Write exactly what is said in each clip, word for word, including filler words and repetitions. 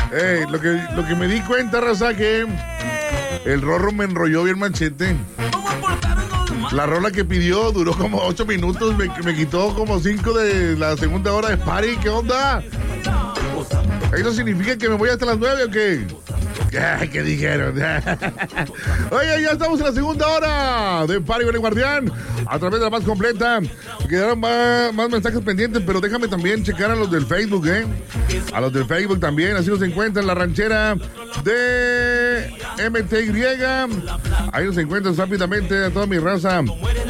Eh, lo que, lo que me di cuenta, raza, que el Rorro me enrolló bien machete. La rola que pidió duró como ocho minutos, me, me quitó como cinco de la segunda hora de party. ¿Qué onda? ¿Eso significa que me voy hasta las nueve o qué? ¿Qué dijeron? Oye, ya estamos en la segunda hora de Party con el Guardián a través de la más completa. Quedaron más, más mensajes pendientes, pero déjame también checar a los del Facebook, ¿eh? A los del Facebook también, así nos encuentran la ranchera de M T Y. Ahí nos encuentran rápidamente a toda mi raza.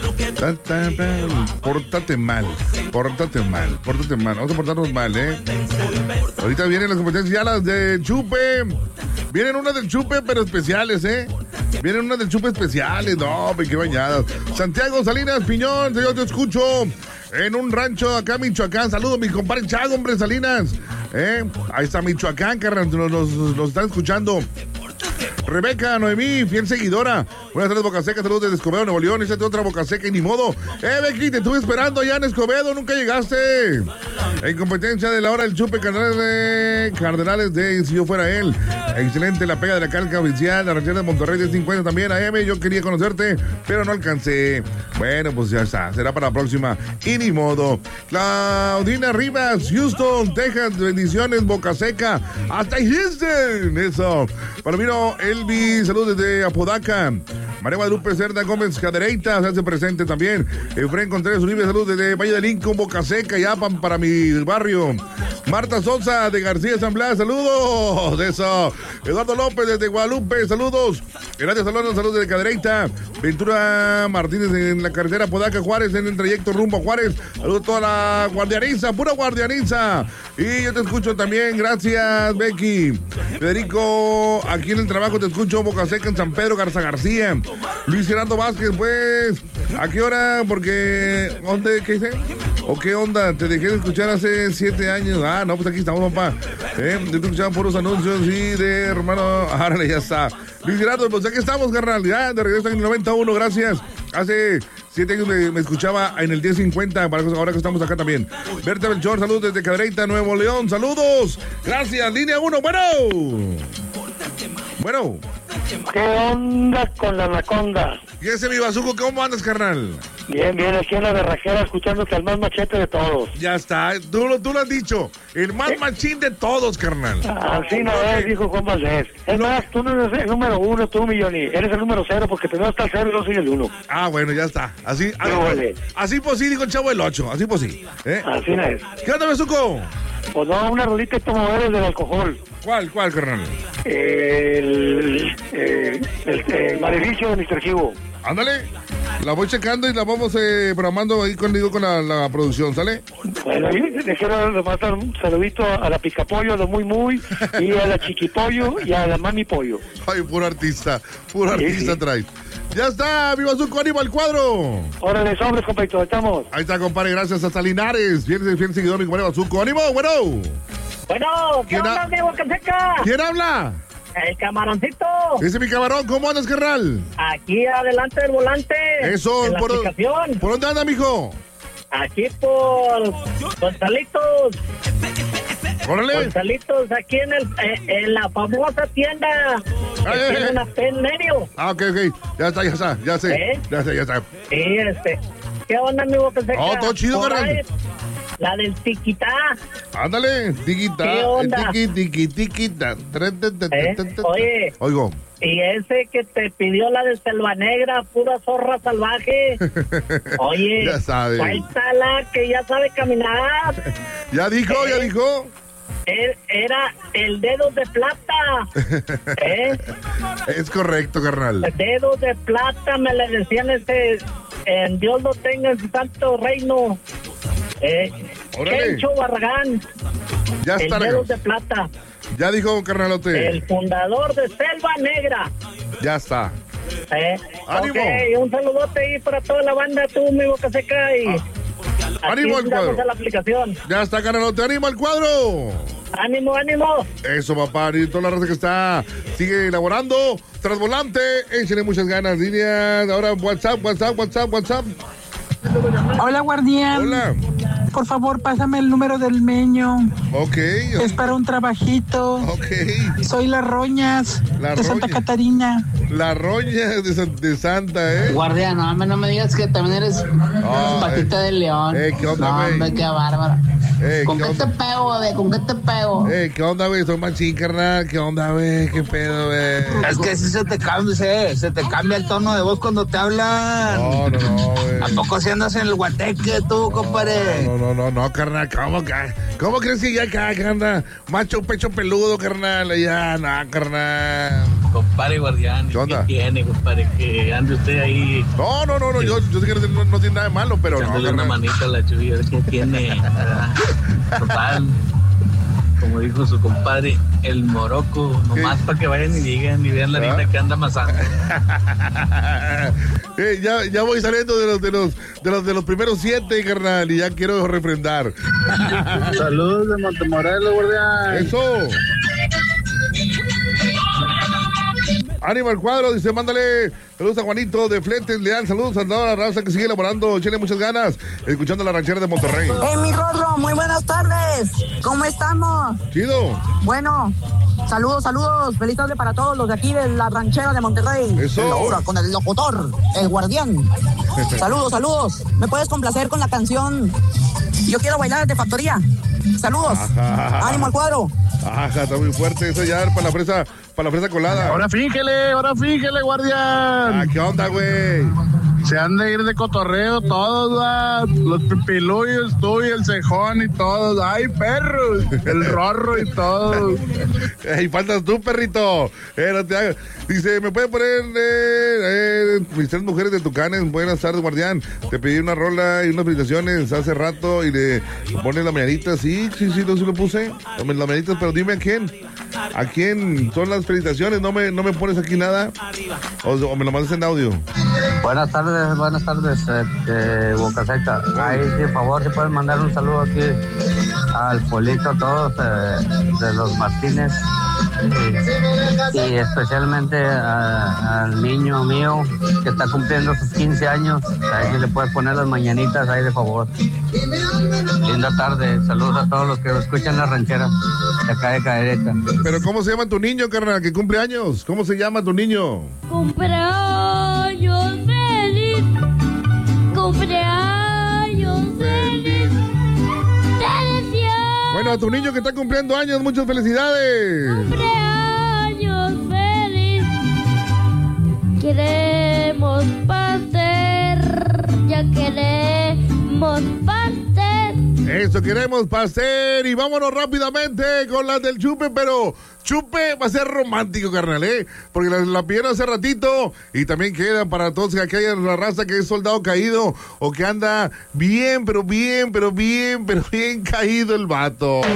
Pórtate mal, pórtate mal, pórtate mal. Vamos a portarnos mal, ¿eh? Ahorita vienen las competencias ya las de chupe. Vienen unas del chupe, pero especiales, ¿eh? Vienen unas del chupe especiales. No, qué bañadas. Santiago Salinas Piñón, yo te escucho en un rancho acá, Michoacán. Saludos, mi compadre Chago, hombre, Salinas. ¿Eh? Ahí está Michoacán, carnal, nos, nos, nos están escuchando. Rebeca Noemí, fiel seguidora. Buenas tardes, Boca Seca. Saludos desde Escobedo, Nuevo León. Esa es otra Boca Seca y ni modo. Eh, Becky, te estuve esperando allá en Escobedo. Nunca llegaste. En competencia de la hora del chupe, Cardenales de, Cardenales de Si Yo Fuera Él. Excelente la pega de la calca oficial. La ranchera de Monterrey de cincuenta también. A M, yo quería conocerte, pero no alcancé. Bueno, pues ya está. Será para la próxima. Y ni modo. Claudina Rivas, Houston, Texas. Bendiciones, Boca Seca. Hasta Houston. Eso. Palomino Elvi, saludos desde Apodaca. María Guadalupe Cerda Gómez Cadereita se hace presente también. Efraín Contreras Uribe, saludos desde Valle de Lincoln, Boca Seca, ya para mi barrio. Marta Sosa de García San Blas, saludos. Eso. Eduardo López desde Guadalupe, saludos. Gracias, saludos, saludos desde Cadereita. Ventura Martínez en la carretera Apodaca Juárez, en el trayecto rumbo a Juárez. Saludos a toda la guardianiza, pura guardianiza. Y yo te escucho también, gracias, Becky. Federico, aquí en el trabajo te escucho, Boca Seca en San Pedro Garza García. Luis Gerardo Vázquez, pues, ¿a qué hora? Porque, ¿dónde? ¿Qué dice? ¿O qué onda? Te dejé de escuchar hace siete años. Ah, no, pues aquí estamos, papá. ¿Eh? Te escuchaba puros anuncios y de hermano. Ahora ya está. Luis Gerardo, pues aquí estamos, carnal. Ya, de regreso en el noventa y uno, gracias. Hace siete años me, me escuchaba en el diez cincuenta, para ahora que estamos acá también. Berta Belchor, saludos desde Cadereyta, Nuevo León. Saludos. Gracias, línea uno. Bueno. Bueno. ¿Qué onda con la anaconda? ¿Y ese mi bazuco, cómo andas, carnal? Bien, bien, aquí en la berrajera escuchándote al más machete de todos. Ya está, tú lo, tú lo has dicho, el más ¿Eh? machín de todos, carnal. Así no es, dijo Juan Valdés. Es más, tú no eres el número uno, tú, Milloni, eres el número cero, porque primero está el cero y yo soy el uno. Ah, bueno, ya está, así, así, vale. así pues sí, dijo el Chavo el ocho, así pues sí. ¿Eh? Así no es. ¿Qué onda, bazuco? Pues no, una rolita y tomo eres del alcohol. ¿Cuál, cuál, carnal? El, el, el, el maleficio de mister Chivo. Ándale, la voy checando y la vamos eh, programando ahí conmigo con la, la producción, ¿sale? Bueno, le quiero mandar un saludito a la Picapollo, a la Muy Muy, y a la Chiquipollo y a la Mami Pollo. Ay, puro artista, puro sí, artista sí. Trae. Ya está, mi bazuco, ánimo al cuadro. Órale, sobres, compadre, estamos. Ahí está, compadre, gracias hasta Linares. Bien, bien seguidor, mi compadre bazuco. ¡Ánimo, bueno! Bueno, ¿qué onda, mi Boca Seca? ¿Quién habla? El Camaroncito. Ese es mi camarón, ¿cómo andas, carnal? Aquí adelante del volante. Eso, en la por, aplicación. ¿Por dónde anda, mijo? Aquí por Gonzalitos. Órale. Gonzalitos, aquí en el eh, en la famosa tienda. Ay, que tiene una P en medio. Ah, ok, ok. Ya está, ya está, ya sé. ¿Eh? Ya sé, ya está. Sí, este. ¿Qué onda, mi Boca Seca? Oh, todo chido, carnal. La del tiquitá. Ándale, tiquitá. ¿Qué onda? Tiqui, tiqui, tiquita. ¿Eh? Oye. Oigo. Y ese que te pidió la de Selva Negra, pura zorra salvaje. Oye. Ya sabe. Suéltala, que ya sabe caminar. Ya dijo, ¿Eh? ya dijo. Era el dedo de plata. ¿Eh? Es correcto, carnal. Dedo de plata, me le decían este. En Dios lo tenga en su santo reino. Eh, Kencho Barragán. Ya está. El dedo de plata. Ya dijo, carnalote. El fundador de Selva Negra. Ya está. Eh, ¡Ánimo! Okay, un saludote ahí para toda la banda, tú, mi Boca Seca, y ah. ¡Ánimo al cuadro! A la aplicación. Ya está, carnalote, ¡ánimo al cuadro! ¡Ánimo, ánimo! Eso, papá, y toda la raza que está sigue elaborando. Tras volante, échenle muchas ganas, líneas. Ahora, WhatsApp, WhatsApp, WhatsApp, WhatsApp. Hola, guardián. Hola. por favor, pásame el número del Meño. Ok. Es para un trabajito. Ok. Soy Las Roñas, La de Santa Roña. Catarina. La Roña de, San- de Santa, ¿eh? Guardia, no, hombre, no me digas que también eres Oh, patita eh. de león. Eh, ¿qué onda, no, güey? hombre, qué bárbaro. Eh, ¿Con ¿qué qué, onda? te pego, güey? ¿Con qué te pego? Eh, ¿qué onda, güey? Soy machín, carnal. ¿Qué onda, güey? ¿Qué pedo, güey? Es que si se te cambia, se, se te cambia el tono de voz cuando te hablan. No, no, no, güey. ¿A poco si andas en el guateque tú, compadre? No, no, no, no, carnal. ¿Cómo, ca- ¿Cómo crees que ya acá, carnal? Macho, pecho peludo, carnal. Ya, no, carnal. Compadre Guardián, ¿Qué onda? ¿qué tiene, compadre? Que ande usted ahí No, no, no, no. Yo, yo sé que no, no tiene nada de malo, pero no, echándole una carnal. manita a la chuvia, ¿qué tiene? Ah, Total, como dijo su compadre, el moroco, nomás para que vayan y digan y vean la ¿Ah? harina que anda amasando. Eh, ya, ya voy saliendo de los, de los, de los, de los primeros siete, carnal, y ya quiero refrendar. Saludos de Montemorelos, guardián. Eso. Ánimo al cuadro, dice, mándale saludos a Juanito de Fletes, Leal, saludos a toda la raza que sigue elaborando, chile, muchas ganas, escuchando la ranchera de Monterrey. ¡Eh, mi Rorro! Muy buenas tardes. ¿Cómo estamos? Chido. Bueno, saludos, saludos. Feliz tarde para todos los de aquí de la ranchera de Monterrey. Eso. En la hora, con el locutor, el guardián. Saludos, saludos. ¿Me puedes complacer con la canción Yo quiero bailar de Factoría? Saludos. Ajá. Ánimo al cuadro. Ajá, está muy fuerte eso ya para la fresa, para la fresa colada. Ahora fíjele, ahora fíjele, guardián. Ah, ¿qué onda, güey? Se han de ir de cotorreo todos, va. Los pipiluyos, tú y el cejón y todos. ¡Ay, perros! El rorro y todo. Ey, faltas tú, perrito. Eh, no te hagas. Dice, ¿me puede poner eh, eh, mis tres mujeres de Tucanes? Buenas tardes, guardián. Te pedí una rola y unas felicitaciones hace rato y le pones la mañanita. Sí, sí, sí, no sí lo puse. Las mañanitas, pero dime a quién. ¿A quién son las felicitaciones? No me, no me pones aquí nada. O, o me lo mandas en audio. Buenas tardes, buenas tardes, eh, Boca Seca. Ahí, por favor, si pueden mandar un saludo aquí al Polito, a todos eh, de los Martínez. Y, y especialmente a- al niño mío que está cumpliendo sus quince años. Ahí si le puedes poner las mañanitas ahí de favor. Linda tarde, saludos a todos los que escuchan la ranchera de acá de Cadereta. Pero ¿cómo se llama tu niño, carnal, que cumple años? ¿Cómo se llama tu niño? Cumpleaños feliz, cumpleaños feliz. Te deseo Bueno, a tu niño que está cumpliendo años, muchas felicidades. cumpleaños feliz. Queremos pastel, ya queremos pastel. Eso queremos pastel y vámonos rápidamente con las del chupe, pero chupe va a ser romántico, carnal, ¿eh? Porque la, la pidieron hace ratito y también queda para todos aquella la raza que es soldado caído o que anda bien, pero bien, pero bien, pero bien caído el vato.